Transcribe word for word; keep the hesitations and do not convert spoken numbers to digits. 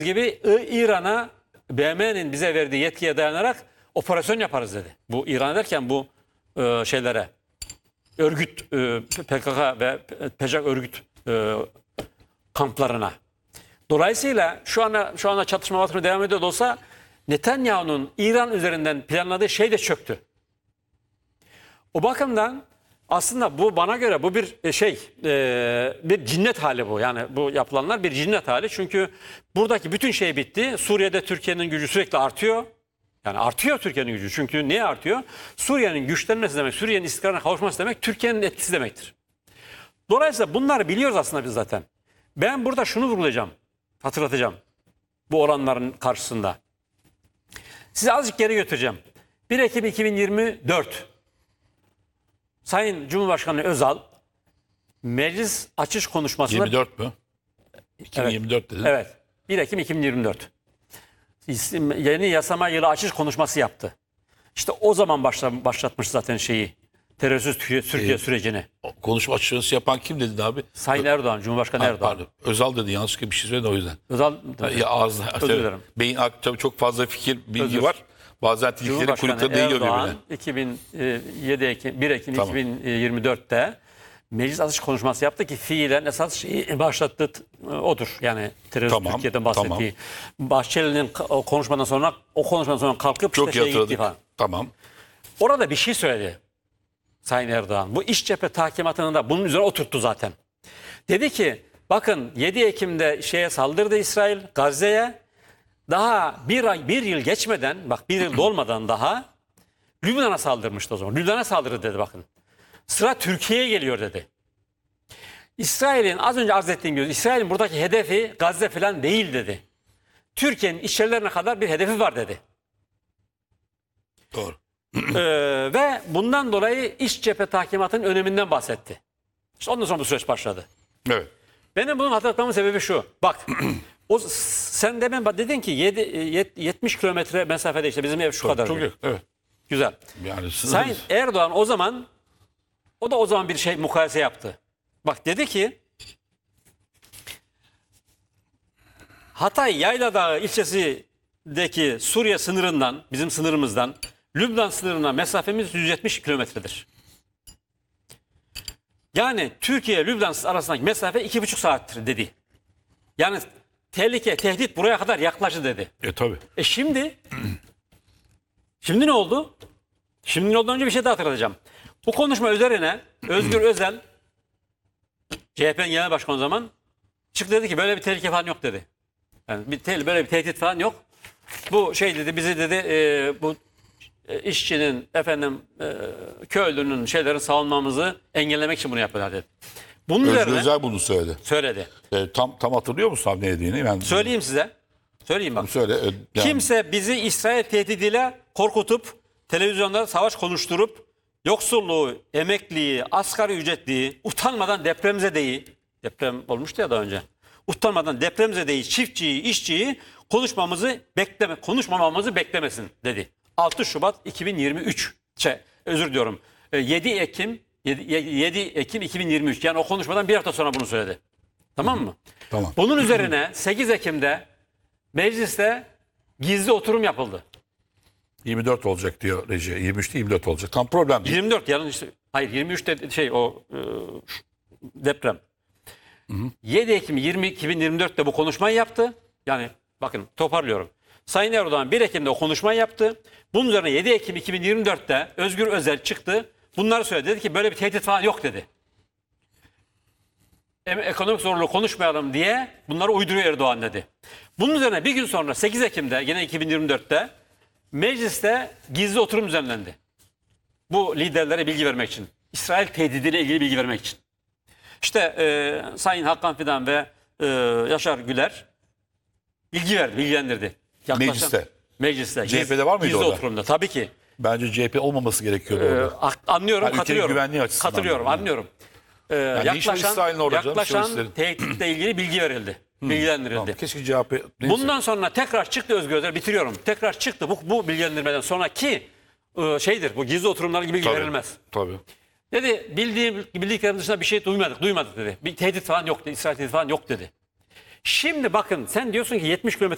gibi İran'a B M M'nin bize verdiği yetkiye dayanarak operasyon yaparız dedi. Bu İran derken bu e, şeylere örgüt e, P K K ve P J A K örgüt e, kamplarına. Dolayısıyla şu anda şu anda çatışma vatını devam ediyor da olsa Netanyahu'nun İran üzerinden planladığı şey de çöktü. O bakımdan aslında bu bana göre bu bir şey e, bir cinnet hali bu. Yani bu yapılanlar bir cinnet hali. Çünkü buradaki bütün şey bitti. Suriye'de Türkiye'nin gücü sürekli artıyor. Yani artıyor Türkiye'nin gücü. Çünkü niye artıyor? Suriye'nin güçlenmesi demek, Suriye'nin istikrarına kavuşması demek Türkiye'nin etkisi demektir. Dolayısıyla bunları biliyoruz aslında biz zaten. Ben burada şunu vurgulayacağım, hatırlatacağım bu oranların karşısında. Sizi azıcık geri götüreceğim. bir Ekim iki bin yirmi dört Sayın Cumhurbaşkanı Özal meclis açış konuşmasında... yirmi dört mü? iki bin yirmi dört evet, dedin. evet. bir Ekim iki bin yirmi dört Yeni yasama yılı açış konuşması yaptı. İşte o zaman başla, başlatmış zaten şeyi. Terörsüz Türkiye, Türkiye Ee, sürecini. Konuşma açıklaması yapan kim dedin abi? Sayın Erdoğan, Cumhurbaşkanı Ha, Erdoğan. pardon. Özal dedi, yanlışlıkla bir şey söyledi o yüzden. Özal, Ya ağızda. Özür dilerim. Beyin tabii çok fazla fikir, bilgi Özür. var. Bazen tilkilerin Cumhurbaşkanı kuyrukları değiyor Erdoğan birbirine. iki bin yedi Ekim, bir Ekim Tamam. iki bin yirmi dörtte meclis açış konuşması yaptı ki fiilen esas şeyi başlattığı odur. Yani terörist Tamam, Türkiye'den bahsettiği. tamam. Bahçeli'nin o konuşmadan sonra o konuşmadan sonra kalkıp Çok işte iyi şeye gitti hatırladık. falan. Tamam. Orada bir şey söyledi Sayın Erdoğan. Bu iç cephe tahkimatını da bunun üzerine oturttu zaten. Dedi ki bakın yedi Ekim'de şeye saldırdı İsrail Gazze'ye. Daha bir ay bir yıl geçmeden bak bir yıl dolmadan daha Lübnan'a saldırmıştı o zaman. Lübnan'a saldırdı dedi bakın. Sıra Türkiye'ye geliyor dedi. İsrail'in az önce arz ettiğim gibi İsrail'in buradaki hedefi Gazze falan değil dedi. Türkiye'nin içerilerine kadar bir hedefi var dedi. Doğru. ee, ve bundan dolayı iç cephe tahkimatının öneminden bahsetti. İşte ondan sonra bu süreç başladı. Evet. Benim bunu hatırlatmamın sebebi şu. Bak o, sen demin dedin ki yetmiş kilometre mesafede işte bizim ev şu kadar. Çok iyi. Evet. Güzel. Yani Sayın Erdoğan o zaman o da o zaman bir şey mukayese yaptı. Bak dedi ki Hatay Yayladağ ilçesindeki Suriye sınırından bizim sınırımızdan Lübnan sınırına mesafemiz yüz yetmiş kilometredir. Yani Türkiye Lübnan arasındaki mesafe iki buçuk saattir dedi. Yani tehlike, tehdit buraya kadar yaklaştı dedi. E tabii. E şimdi şimdi ne oldu? Şimdi ne oldu önce bir şey daha hatırlatacağım. Bu konuşma üzerine Özgür Özel C H P'nin genel başkanı o zaman çıktı dedi ki böyle bir tehlike falan yok dedi. Yani bir te- böyle bir tehdit falan yok. Bu şey dedi bizi dedi e, bu e, işçinin efendim e, köylünün şeylerin savunmamızı engellemek için bunu yapıyorlar dedi. Bunun Özgür üzerine Özel bunu söyledi. söyledi. E, tam tam hatırlıyor musun abi ne dediğini? Ben Söyleyeyim size. Söyleyeyim bak. Söyle. e, yani- Kimse bizi İsrail tehdidiyle korkutup televizyonda savaş konuşturup yoksulluğu, emekliyi, asgari ücretliyi, utanmadan depremzedeyi, deprem olmuştu ya daha önce. Utanmadan depremzedeyi, çiftçiyi, işçiyi konuşmamızı bekleme, konuşmamamızı beklemesin dedi. altı Şubat iki bin yirmi üç. Şey, özür diliyorum. yedi Ekim yedi Ekim iki bin yirmi üç. Yani o konuşmadan bir hafta sonra bunu söyledi. Tamam mı? Tamam. Bunun üzerine sekiz Ekim'de mecliste gizli oturum yapıldı. yirmi dört olacak diyor reji. yirmi üç değil yirmi dört olacak. Tam problem değil. yirmi dört yanlış. Hayır yirmi üçte şey o e, deprem. Hı hı. yedi Ekim iki bin yirmi dörtte bu konuşmayı yaptı. Yani bakın toparlıyorum. Sayın Erdoğan bir Ekim'de o konuşmayı yaptı. Bunun üzerine yedi Ekim iki bin yirmi dörtte Özgür Özel çıktı. Bunları söyledi. Dedi ki böyle bir tehdit falan yok dedi. Ekonomik zorluğu konuşmayalım diye bunları uyduruyor Erdoğan dedi. Bunun üzerine bir gün sonra sekiz Ekim'de yine iki bin yirmi dörtte mecliste gizli oturum düzenlendi. Bu liderlere bilgi vermek için. İsrail tehdidiyle ilgili bilgi vermek için. İşte e, Sayın Hakan Fidan ve e, Yaşar Güler bilgi verdi, bilgilendirdi. Yaklaşan, Mecliste. Mecliste. C H P'de var mıydı gizli orada? oturumda tabii ki. Bence C H P olmaması gerekiyordu Ee, orada. anlıyorum, Yani ülkenin katılıyorum. güvenliği açısından Katılıyorum, da. anlıyorum. Ee, Yani yaklaşan İsrail'in orada canım, yaklaşan Sivas'lerin. tehditle ilgili bilgi verildi. Bilgilendirildi. Tamam, keşke C H P... Neyse. Bundan sonra tekrar çıktı Özgür Özel, bitiriyorum. Tekrar çıktı bu, bu bilgilendirmeden sonraki e, şeydir. Bu gizli oturumlar gibi bilgi Tabii, verilmez. Tabii. Dedi bildiğim bildiklerim dışında bir şey duymadık, duymadık dedi. Bir tehdit falan yok dedi. İsrail tehdit falan yok dedi. Şimdi bakın sen diyorsun ki yetmiş kilometre